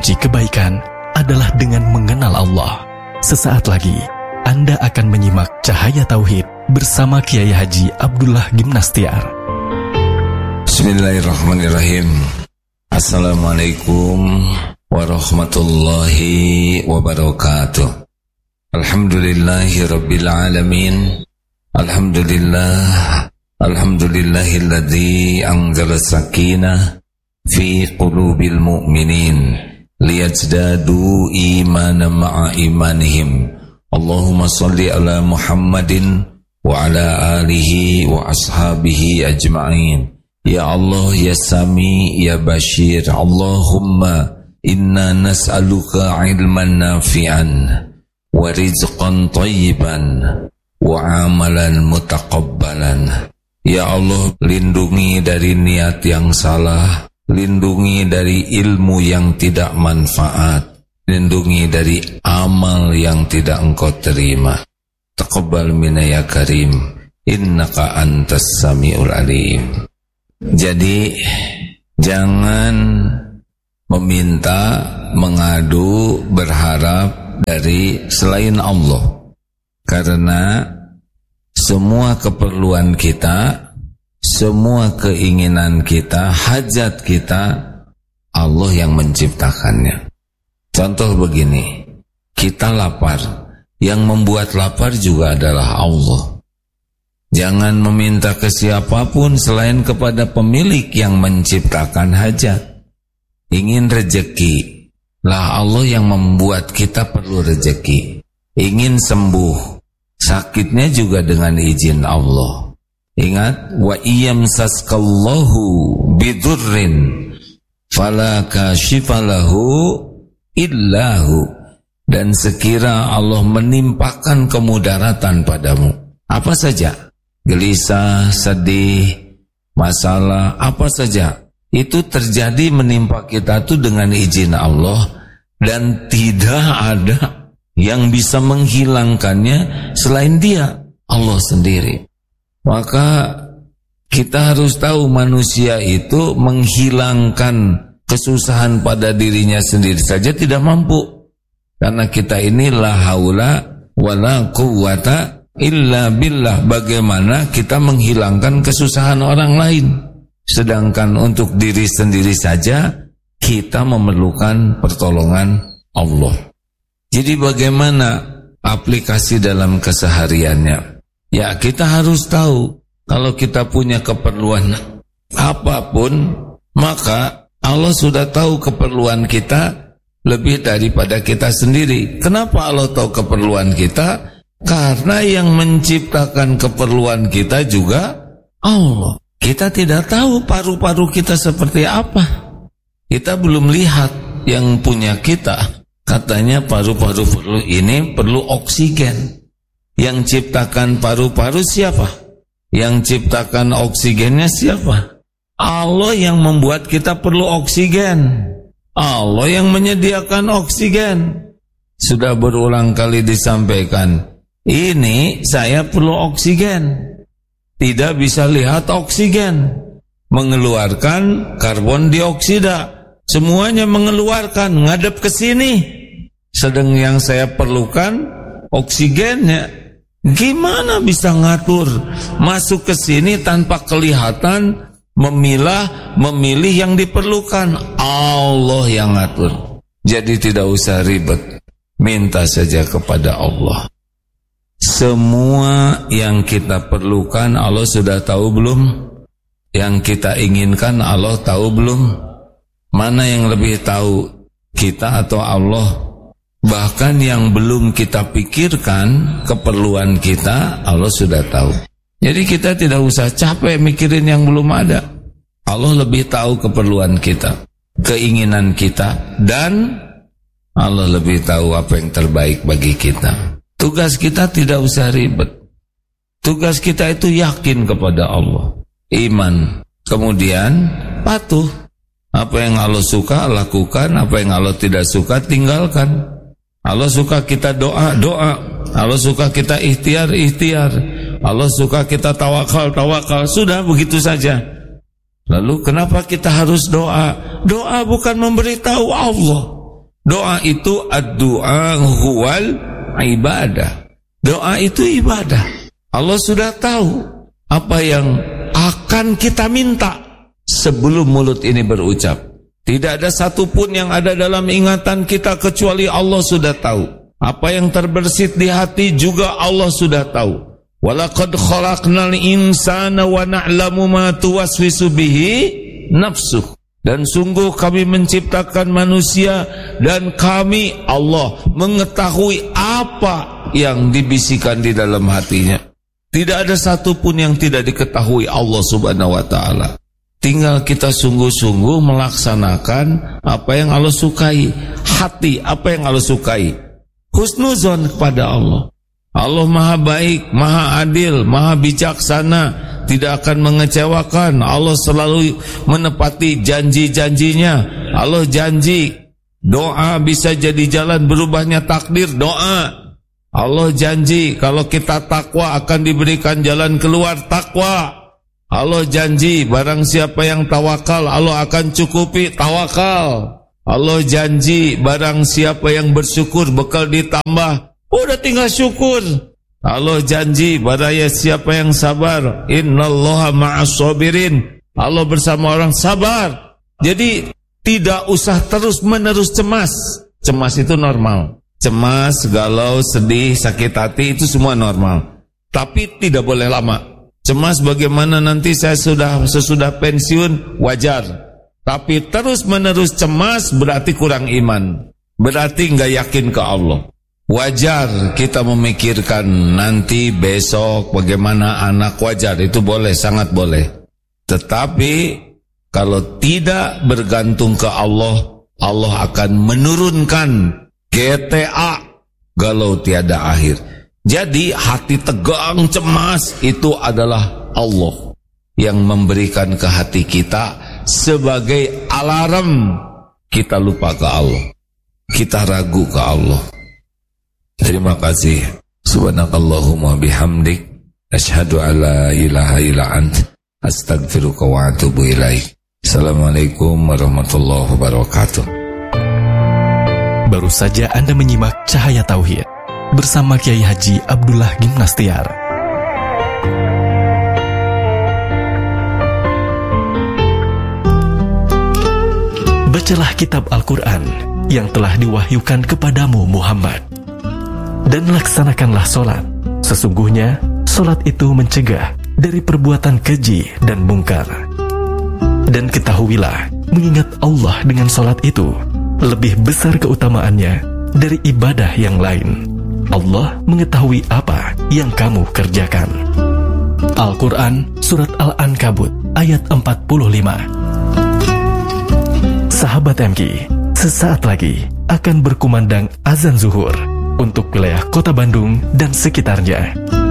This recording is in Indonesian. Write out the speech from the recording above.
kunci kebaikan adalah dengan mengenal Allah. Sesaat lagi, Anda akan menyimak Cahaya Tauhid bersama Kiai Haji Abdullah Gimnastiar. Bismillahirrahmanirrahim. Assalamualaikum warahmatullahi wabarakatuh. Alhamdulillahi rabbil alamin. Alhamdulillahilladzi anzala sakinah fi qulubil mu'minin liyazdadu imanan ma'a imanihim. Allahumma salli ala Muhammadin wa ala alihi wa ashabihi ajma'in. Ya Allah, ya Sami, ya Bashir, Allahumma inna nas'aluka ilman nafi'an wa rizqan tayyiban wa amalan mutaqabbalan. Ya Allah, lindungi dari niat yang salah, lindungi dari ilmu yang tidak manfaat, lindungi dari amal yang tidak engkau terima. Taqabbal minna ya karim, innaka antas samiul alim. Jadi jangan meminta, mengadu, berharap dari selain Allah. Karena semua keperluan kita, semua keinginan kita, hajat kita, Allah yang menciptakannya. Contoh begini, kita lapar, yang membuat lapar juga adalah Allah. Jangan meminta ke siapapun selain kepada pemilik yang menciptakan hajat. Ingin rezeki, lah Allah yang membuat kita perlu rezeki. Ingin sembuh, sakitnya juga dengan izin Allah. Ingat, wa iyamsaskallahu bidurrin fala kashifalahu illahu. Dan sekira Allah menimpakan kemudaratan padamu, apa saja, gelisah, sedih, masalah, apa saja, itu terjadi menimpa kita itu dengan izin Allah. Dan tidak ada yang bisa menghilangkannya selain Dia, Allah sendiri. Maka kita harus tahu manusia itu menghilangkan kesusahan pada dirinya sendiri saja tidak mampu. Karena kita ini la haula wala quwwata illa billah. Bagaimana kita menghilangkan kesusahan orang lain, sedangkan untuk diri sendiri saja kita memerlukan pertolongan Allah. Jadi bagaimana aplikasi dalam kesehariannya? Ya, kita harus tahu kalau kita punya keperluan apapun, maka Allah sudah tahu keperluan kita lebih daripada kita sendiri. Kenapa Allah tahu keperluan kita? Karena yang menciptakan keperluan kita juga Allah. Kita tidak tahu paru-paru kita seperti apa. Kita belum lihat yang punya kita. Katanya paru-paru ini perlu oksigen. Yang ciptakan paru-paru siapa? Yang ciptakan oksigennya siapa? Allah yang membuat kita perlu oksigen. Allah yang menyediakan oksigen. Sudah berulang kali disampaikan, ini saya perlu oksigen. Tidak bisa lihat oksigen, mengeluarkan karbon dioksida, semuanya mengeluarkan, ngadep ke sini. Sedang yang saya perlukan oksigennya. Gimana bisa ngatur masuk ke sini tanpa kelihatan, memilah, memilih yang diperlukan? Allah yang ngatur. Jadi tidak usah ribet, minta saja kepada Allah. Semua yang kita perlukan Allah sudah tahu belum? Yang kita inginkan Allah tahu belum? Mana yang lebih tahu, kita atau Allah? Bahkan yang belum kita pikirkan, keperluan kita, Allah sudah tahu. Jadi kita tidak usah capek mikirin yang belum ada. Allah lebih tahu keperluan kita, keinginan kita, dan Allah lebih tahu apa yang terbaik bagi kita. Tugas kita tidak usah ribet. Tugas kita itu yakin kepada Allah, iman, kemudian patuh. Apa yang Allah suka lakukan, apa yang Allah tidak suka tinggalkan. Allah suka kita doa, doa. Allah suka kita ikhtiar, ikhtiar. Allah suka kita tawakal, tawakal. Sudah begitu saja. Lalu kenapa kita harus doa? Doa bukan memberitahu Allah. Doa itu ad-du'a huwal ibadah. Doa itu ibadah. Allah sudah tahu apa yang akan kita minta sebelum mulut ini berucap. Tidak ada satupun yang ada dalam ingatan kita kecuali Allah sudah tahu. Apa yang terbersit di hati juga Allah sudah tahu. Walaqad khalaqnal insana wa na'lamu ma tuwaswisu bihi nafsuh. Dan sungguh kami menciptakan manusia dan kami Allah mengetahui apa yang dibisikkan di dalam hatinya. Tidak ada satupun yang tidak diketahui Allah subhanahu wa ta'ala. Tinggal kita sungguh-sungguh melaksanakan apa yang Allah sukai. Hati apa yang Allah sukai. Husnuzon kepada Allah. Allah maha baik, maha adil, maha bijaksana, tidak akan mengecewakan. Allah selalu menepati janji-janjinya. Allah janji doa bisa jadi jalan berubahnya takdir. Doa. Allah janji kalau kita takwa akan diberikan jalan keluar. Takwa. Allah janji barang siapa yang tawakal Allah akan cukupi. Tawakal. Allah janji barang siapa yang bersyukur bekal ditambah. Udah tinggal syukur. Allah janji baraya siapa yang sabar, innallaha ma'as sabirin. Allah bersama orang sabar. Jadi tidak usah terus-menerus cemas. Cemas itu normal. Cemas, galau, sedih, sakit hati itu semua normal. Tapi tidak boleh lama. Cemas bagaimana nanti saya sesudah pensiun, wajar. Tapi terus-menerus cemas berarti kurang iman. Berarti enggak yakin ke Allah. Wajar kita memikirkan nanti besok bagaimana anak, wajar, itu boleh, sangat boleh. Tetapi kalau tidak bergantung ke Allah, Allah akan menurunkan GTA galau tiada akhir. Jadi hati tegang cemas itu adalah Allah yang memberikan ke hati kita sebagai alarm kita lupa ke Allah, kita ragu ke Allah. Terima kasih. Subhanakallahumma bihamdik asyhadu alla ilaha illa ant astaghfiruka wa atubu ilaik. Assalamualaikum warahmatullahi wabarakatuh. Baru saja Anda menyimak Cahaya Tauhid bersama Kiai Haji Abdullah Gimnastiar. Bacalah kitab Al-Quran yang telah diwahyukan kepadamu Muhammad. Dan laksanakanlah solat. Sesungguhnya solat itu mencegah dari perbuatan keji dan mungkar. Dan ketahuilah, mengingat Allah dengan solat itu lebih besar keutamaannya dari ibadah yang lain. Allah mengetahui apa yang kamu kerjakan. Al-Quran Surat Al-Ankabut ayat 45. Sahabat MK, sesaat lagi akan berkumandang azan zuhur untuk wilayah Kota Bandung dan sekitarnya.